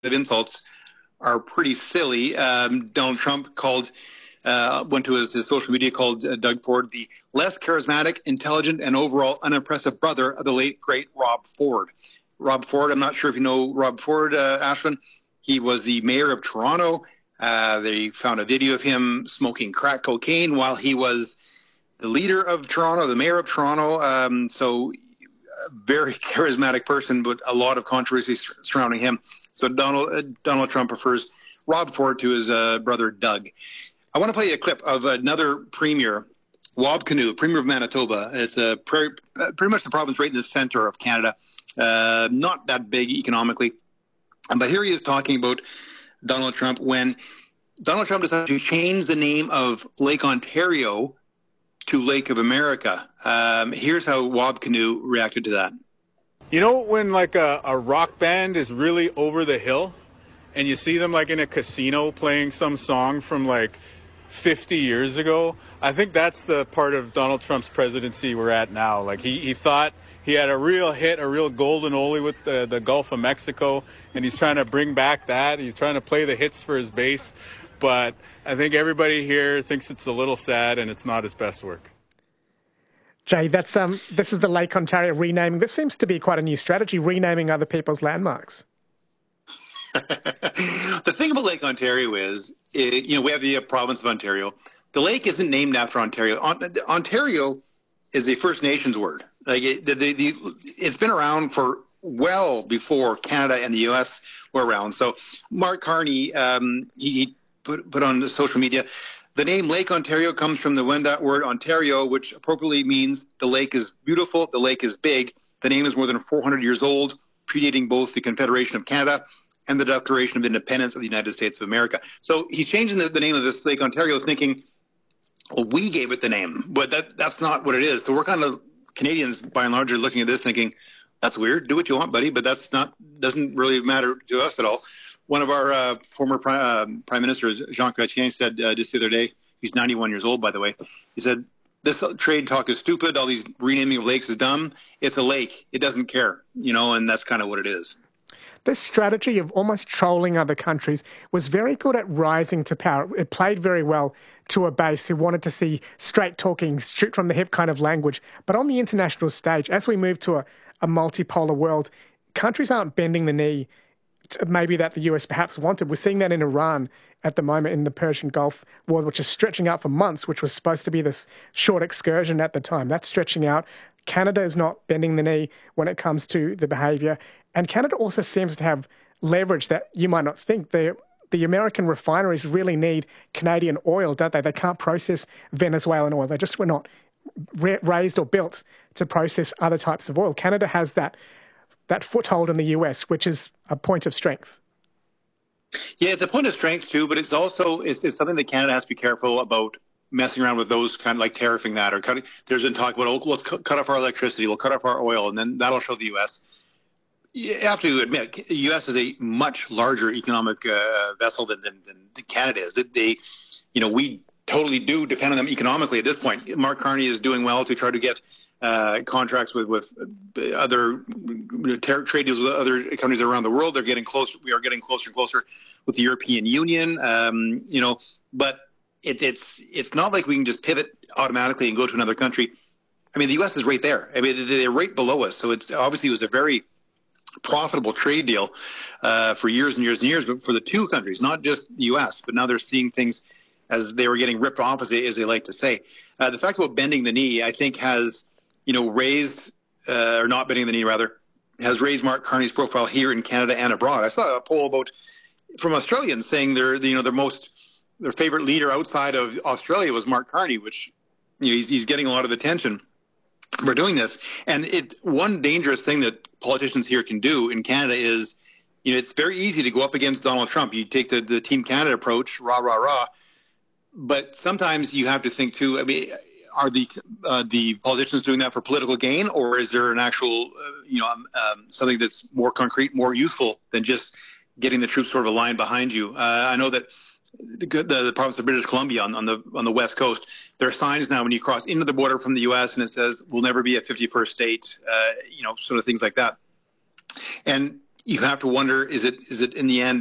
insults are pretty silly. Donald Trump went to his social media, called Doug Ford the less charismatic, intelligent, and overall unimpressive brother of the late, great Rob Ford. Rob Ford, I'm not sure if you know Rob Ford, Ashwin. He was the mayor of Toronto. They found a video of him smoking crack cocaine while he was the leader of Toronto, the mayor of Toronto. So a very charismatic person, but a lot of controversy surrounding him. So Donald Trump prefers Rob Ford to his brother Doug. I want to play a clip of another premier, Wab Kinew, premier of Manitoba. It's pretty much the province right in the center of Canada, not that big economically. But here he is talking about Donald Trump when Donald Trump decided to change the name of Lake Ontario to Lake of America. Here's how Wab Kinew reacted to that. You know when like a rock band is really over the hill and you see them like in a casino playing some song from like 50 years ago? I think that's the part of Donald Trump's presidency we're at now. Like he thought he had a real hit, a real golden oldie with the Gulf of Mexico, and he's trying to bring back that. He's trying to play the hits for his base. But I think everybody here thinks it's a little sad and it's not his best work. Jay, this is the Lake Ontario renaming. This seems to be quite a new strategy, renaming other people's landmarks. The thing about Lake Ontario is, we have the province of Ontario. The lake isn't named after Ontario. Ontario is a First Nations word. Like it's been around for well before Canada and the U.S. were around. So Mark Carney, he put on the social media, the name Lake Ontario comes from the Wendat word Ontario, which appropriately means the lake is beautiful, the lake is big. The name is more than 400 years old, predating both the Confederation of Canada and the Declaration of Independence of the United States of America. So he's changing the name of this Lake Ontario, thinking, well, we gave it the name, but that's not what it is. So we're kind of, Canadians by and large are looking at this thinking, that's weird, do what you want, buddy, but doesn't really matter to us at all. One of our former prime ministers, Jean Chrétien, said just the other day, he's 91 years old, by the way, he said, this trade talk is stupid, all these renaming of lakes is dumb, it's a lake, it doesn't care, and that's kind of what it is. This strategy of almost trolling other countries was very good at rising to power. It played very well to a base who wanted to see straight talking, straight from the hip kind of language. But on the international stage, as we move to a multipolar world, countries aren't bending the knee maybe that the US perhaps wanted. We're seeing that in Iran at the moment in the Persian Gulf War, which is stretching out for months, which was supposed to be this short excursion at the time. That's stretching out. Canada is not bending the knee when it comes to the behaviour. And Canada also seems to have leverage that you might not think. The American refineries really need Canadian oil, don't they? They can't process Venezuelan oil. They just were not raised or built to process other types of oil. Canada has that foothold in the US, which is a point of strength. Yeah, it's a point of strength too, but it's also it's something that Canada has to be careful about messing around with those kind of like tariffing that or cutting. There's been talk about, let's cut off our electricity, we'll cut off our oil, and then that'll show the US. You have to admit, the U.S. is a much larger economic vessel than Canada is. We totally do depend on them economically at this point. Mark Carney is doing well to try to get contracts with other trade deals with other countries around the world. They're getting closer. We are getting closer and closer with the European Union. But it's not like we can just pivot automatically and go to another country. I mean, the U.S. is right there. I mean, they're right below us. So it was a very profitable trade deal for years and years and years, but for the two countries, not just the U.S., but now they're seeing things as they were getting ripped off, as they like to say. The fact about bending the knee, I think, has raised, or not bending the knee, rather, has raised Mark Carney's profile here in Canada and abroad. I saw a poll from Australians saying their favorite leader outside of Australia was Mark Carney, which he's getting a lot of attention for doing this. And one dangerous thing that politicians here can do in Canada is, it's very easy to go up against Donald Trump. You take the Team Canada approach, rah, rah, rah. But sometimes you have to think too, I mean, are the politicians doing that for political gain, or is there an actual, something that's more concrete, more useful than just getting the troops sort of aligned behind you? I know that the province of British Columbia on the west coast, there are signs now when you cross into the border from the U.S. and it says we'll never be a 51st state, sort of things like that. And you have to wonder, is it in the end